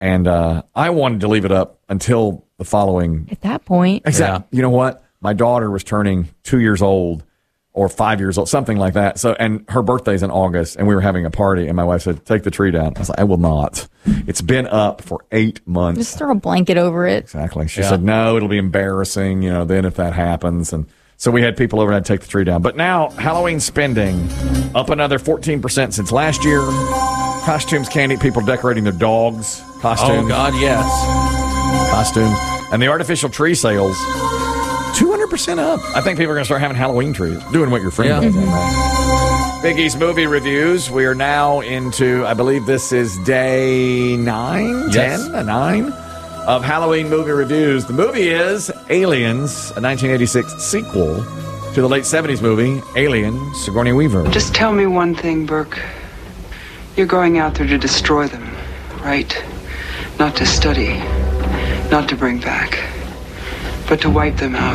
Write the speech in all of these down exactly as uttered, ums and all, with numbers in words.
And uh, I wanted to leave it up until the following. At that point. Exactly. Yeah. You know what? My daughter was turning two years old or five years old, something like that. So, and her birthday's in August, and we were having a party, and my wife said, take the tree down. I was like, I will not. It's been up for eight months. Just throw a blanket over it. Exactly. She Yeah. said, no, it'll be embarrassing, you know, then if that happens. And so we had people over and take the tree down. But now, Halloween spending up another fourteen percent since last year. Costumes, candy, people decorating their dogs. Costumes. Oh, God, yes. Costumes. And the artificial tree sales, two hundred percent up. I think people are going to start having Halloween trees, doing what your friend Yeah. does. Mm-hmm. Big East movie reviews. We are now into, I believe this is day nine, Yes. ten, nine of Halloween movie reviews. The movie is Aliens, a nineteen eighty-six sequel to the late seventies movie, Alien, Sigourney Weaver. Just tell me one thing, Burke. You're going out there to destroy them, right? Not to study, not to bring back, but to wipe them out.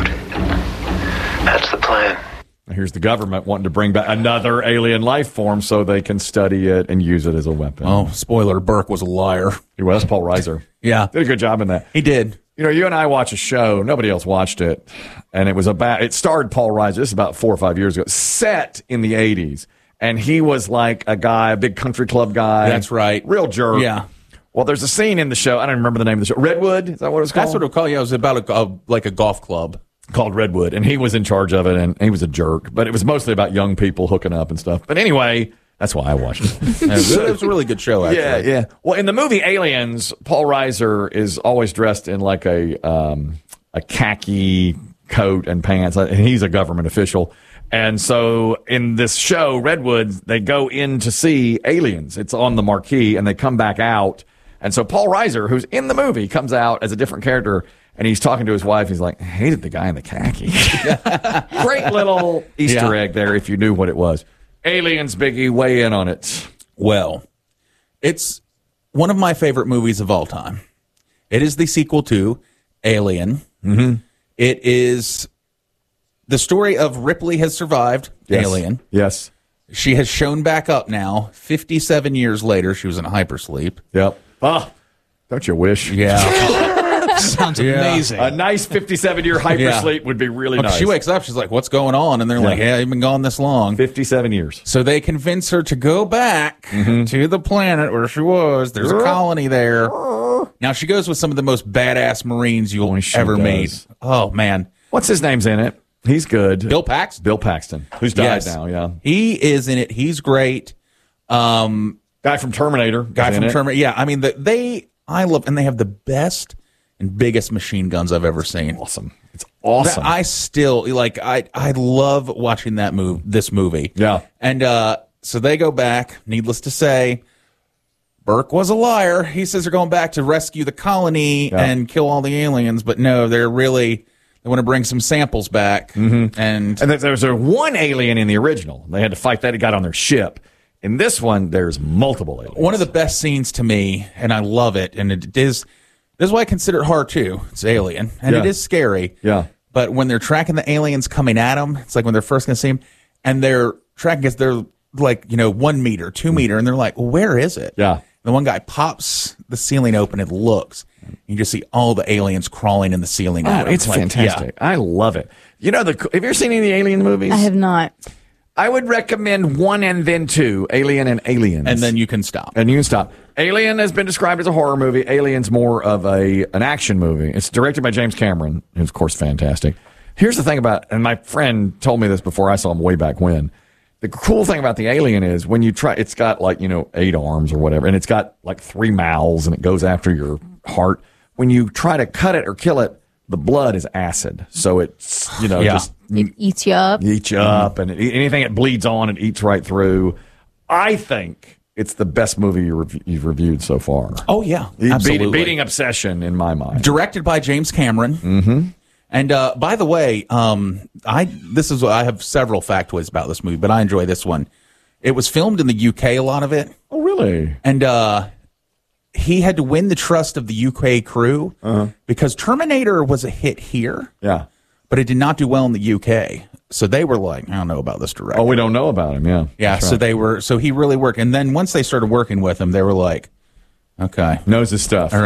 That's the plan. Here's the government wanting to bring back another alien life form so they can study it and use it as a weapon. Oh, spoiler, Burke was a liar. He was Paul Reiser. Yeah. Did a good job in that. He did. You know, you and I watch a show. Nobody else watched it. And it was about, it starred Paul Reiser. This is about four or five years ago. Set in the eighties. And he was like a guy, a big country club guy. That's right. Real jerk. Yeah. Well, there's a scene in the show. I don't remember the name of the show. Redwood? Is that what it's called? That's what it was called. Yeah, it was about a, a like a golf club. Called Redwood. And he was in charge of it. And he was a jerk. But it was mostly about young people hooking up and stuff. But anyway, that's why I watched it. It was, it was a really good show, actually. Yeah, yeah. Well, in the movie Aliens, Paul Reiser is always dressed in like a um, a khaki coat and pants, and he's a government official. And so in this show, Redwood, they go in to see aliens. It's on the marquee, and they come back out. And so Paul Reiser, who's in the movie, comes out as a different character, and he's talking to his wife. He's like, I hated the guy in the khaki. Great little Easter Yeah. egg there if you knew what it was. Aliens, Biggie, weigh in on it. Well, it's one of my favorite movies of all time. It is the sequel to Alien. Mm-hmm. It is the story of Ripley has survived Yes. Alien. Yes. She has shown back up now, fifty-seven years later. She was in hypersleep. Yep. Ah, don't you wish? Yeah. Sounds Yeah. amazing. A nice fifty-seven-year hypersleep would be really nice. She wakes up, she's like, what's going on? And they're like, yeah, you've been gone this long. fifty-seven years. So they convince her to go back Mm-hmm. to the planet where she was. There's a colony there. Now she goes with some of the most badass Marines you'll Boy, she ever does. meet. Oh, man. What's his name's in it? He's good. Bill Paxton. Bill Paxton, who's died Yes. now, yeah. He is in it. He's great. Um, Guy from Terminator. guy is in from it. Terminator. Yeah, I mean, the, they, I love, and they have the best and biggest machine guns I've ever seen. Awesome. It's awesome. I still like I I love watching that move this movie. Yeah. And uh so they go back, needless to say, Burke was a liar. He says they're going back to rescue the colony Yeah. and kill all the aliens, but no, they're really they want to bring some samples back. Mm-hmm. And and there- there's a one alien in the original. They had to fight that. He got on their ship. In this one, there's multiple aliens. one of the best scenes to me, and I love it, and it is this is why I consider it hard too. It's Alien, and Yeah. it is scary. Yeah. But when they're tracking the aliens coming at them, it's like when they're first going to see them, and they're tracking us, they're like, you know, one meter, two meter, and they're like, well, where is it? Yeah. The one guy pops the ceiling open and looks. You just see all the aliens crawling in the ceiling. Oh, at him. it's Like, fantastic. I love it. You know, the have you ever seen any of the Alien movies? I have not. I would recommend one and then two, Alien and Aliens. Yeah. And then you can stop. And you can stop. Alien has been described as a horror movie. Alien's more of a an action movie. It's directed by James Cameron, who's, of course, fantastic. Here's the thing about, and my friend told me this before I saw him way back when. The cool thing about the Alien is when you try, it's got like, you know, eight arms or whatever, and it's got like three mouths, and it goes after your heart. When you try to cut it or kill it, the blood is acid. So it's, you know, Yeah. just It eats you up. eats you up, and it, anything it bleeds on, it eats right through. I think it's the best movie you rev- you've reviewed so far. Oh, yeah. Beat- Absolutely. beating Obsession in my mind. Directed by James Cameron. Mm-hmm. And uh, by the way, um, I this is I have several factoids about this movie, but I enjoy this one. It was filmed in the U K, a lot of it, Oh, really? and uh, he had to win the trust of the U K crew because Terminator was a hit here, Yeah. but it did not do well in the U K. So they were like, I don't know about this director. Oh, we don't know about him. Yeah. yeah. That's So right. they were so he really worked, and then once they started working with him, they were like, Okay. Knows his stuff.